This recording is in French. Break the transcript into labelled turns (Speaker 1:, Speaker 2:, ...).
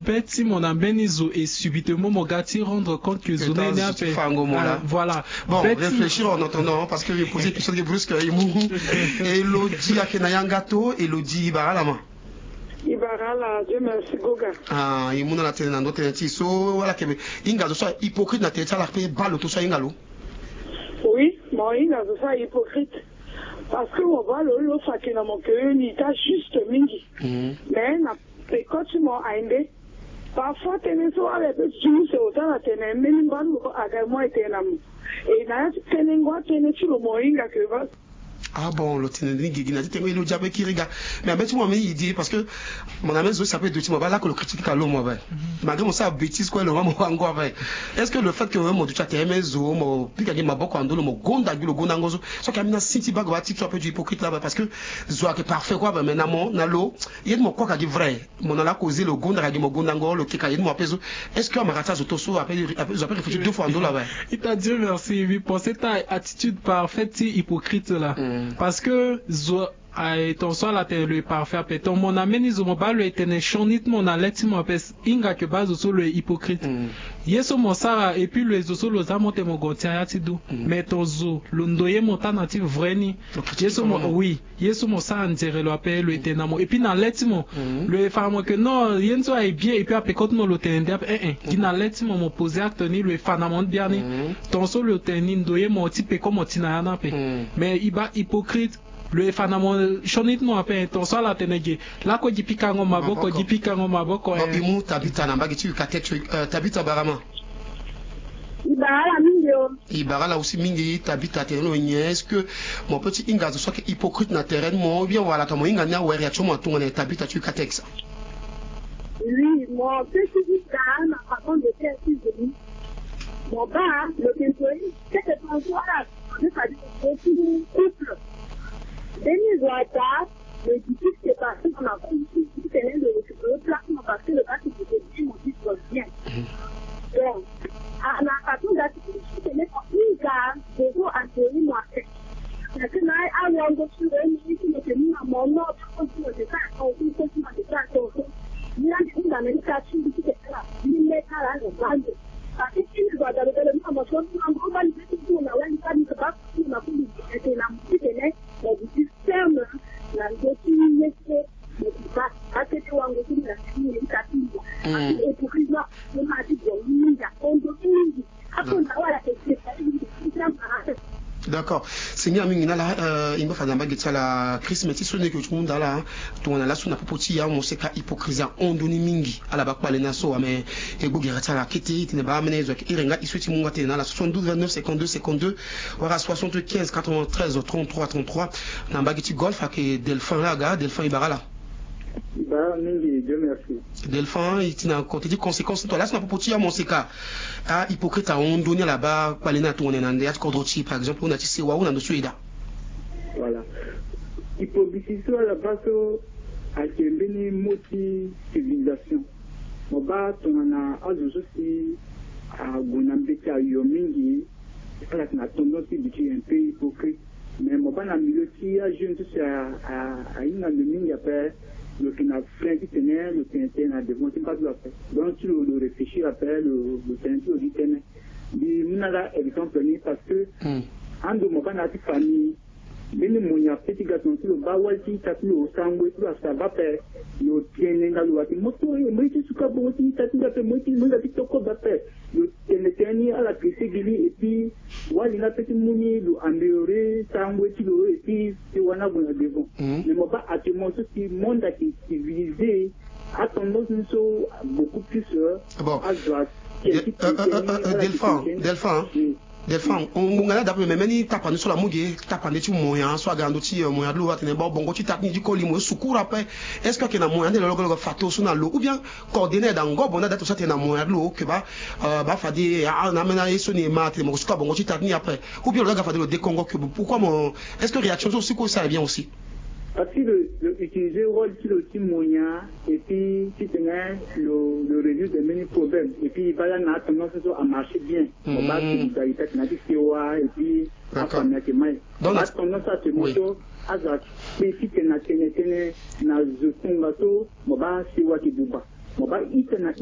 Speaker 1: petit mon ambenizo et subitement mon gars rendre compte que zone n'est pas voilà.
Speaker 2: Bon, réfléchir en entendant parce que j'ai posé question de brusque Elodie Akenayangato, Elodie Ibaralama.
Speaker 3: Ibarala, Dieu merci Goga.
Speaker 2: Ah, il m'a dit dans notre so voilà que inga so hypocrite na tête la paix balle tout ça ingalo.
Speaker 3: Oui, moi inga so hypocrite. Parce que on va le faire que na mon cœur ni ta juste mingi. Mais na quand tu m'as aidé parfois tenez so avec tu c'est autant la tenez même ban aga moi était na et na tenez ngwa tenez tu le moinga que va.
Speaker 2: Ah bon, le ténédine qui n'a dit que le diable qui regarde. Mais avec moi, il dit parce que mon ami Zoé s'appelle de Timba là que le critique à l'homme. Malgré mon ça bêtise quoi le moment encore. Est-ce que le fait que mon du chat aimé Zo, mon pique à ma boque en dolo, mon gonda le gondangozo, soit qu'il y a une city bag ou un petit peu hypocrite là parce que Zo est parfait quoi, mais maintenant, nalo, il y a de mon quoi qui est vrai. Mon a causé le gonda mon gondango, le kika, il y a de mon peso. Est-ce que Marata Zotoso a réfléchi 2 fois en dolo là?
Speaker 1: Il t'a dit merci, oui, pour cette attitude parfaite, hypocrite là. Parce que ton soir la terre le parfait péton mon ameni zo mobile le etene chonit mon aleti mon pes inga que base sur le hypocrite yeso mon sara et puis le zo lo zamonte mon gontia yatidu mais ton zo le ndoye monta natif vreni yeso mon oui yeso mon sara ndire le appel le etena mon et puis na leti mon le famo que non yenzo est bien et puis après quand mon le tende qui na leti mon poser acte ni le fanamon bien ni ton so le teni ndoye mon type comme tina na pe mais iba hypocrite le fanamo shonit mo ape ton so la tenege la ko jipika ngo maboko
Speaker 2: imu tabita na mbagi tu katetu tabita barama Ibarala aussi mingi tabita terrain est-ce que mon petit inga soit hypocrite na terrain mo bien voilà ton inga na wa réaction mo ton na tabita tu katex.
Speaker 4: Oui, mon petit inga par contre de faire mon bas le temporel c'est un soir ne pas dire couple. Denis Ouattara, le disque qui est passé dans la politique, qui tenait le placement parce que le gars qui était dit, mon disque bien. Donc, à la façon d'attitude, qui tenait une gare, de vous Anthony Moisset. Parce que là, à Wango sur eux, qui me tenait à mon nom, qui continue de faire attention, continue de faire attention. Il a dit dans l'éducation, qui était là, il met à la bande. Parce que si nous avons dans le monde, on va globaliser tout, on a une famille de base, on a voulu être la musique, la musique ferme, la musique, mais pas que tu as envie de la musique, et pour qu'ils on m'a dit, il y a on doit tout, après on a la question,
Speaker 2: d'accord. Seigneur Mingina là, il me fait d'abord que la crise mais si ce n'est que tout le monde là, tout on a là sur la popoti ya on sait qu'à hypocrisie on donne mingi à la bac pas les nasso mais et go guerre la kiti tu ne pas amener zo irenga isuti munga te na la 72 29 52 voilà 75 93 33 33 na bagiti golf avec Delphin là gars Delphin Ibarala.
Speaker 5: Bah, Dieu merci.
Speaker 2: Delphin, il tient compte des conséquences. Toi, là, c'est pas pour dire, mon CK. Ah, hypocrite, on donne là-bas, pas les natos, on est dans des accords par exemple, on a tissé, on a dessus, là.
Speaker 5: Voilà. Hypocrisie, à la base, a été une multi-civilisation. On va, on a, aussi, à Gonambeka, Yomingi, on a tendance à être un peu hypocrite. Mais on va, dans le milieu, qui a jeune, tout ça, à une année, après, le qui n'a frein qui tenait, le TNT n'a démonté pas de la paix. Donc, tu le réfléchis après, le TNT au TNT. Il n'y a pas d'exemple parce que, en deux mois, dans la famille, même mon petit garçon, le bawati, tapis au sangue, tout ça va faire, le TNT dans le moto, et moi, je suis capable de tapis d'après, moi, je suis capable d'après, le TNT à la presse et puis, voilà, il a petit mouni, le amélioré, sangue, et puis, c'est on a bon devant. Mais moi, pas à tout le monde, ce monde qui est civilisé, a tendance beaucoup plus
Speaker 2: à droite. Delphin, on a d'abord même tapant sur la mouille, tapant des moyens, soit gandoti, moyen de l'eau, tenez bon, tu tapes du colimo, secours après. Est-ce qu'il y a un moyen de le faire sur l'eau, ou bien coordonner dans Gob, on a d'être un moyen de l'eau, que va faire des amener son mat, mon score, bon, tu tapes après. Ou bien le gars fait le décongo, pourquoi mon. Est-ce que réaction aussi, ça vient aussi?
Speaker 5: Parce que utiliser le rôle sur le petit moyen, et puis si tu as le réduire des mini problèmes, et puis il va y avoir tendance à marcher bien. On va se dire que et puis à faire des mains. On va tendance à se montrer à la si tu as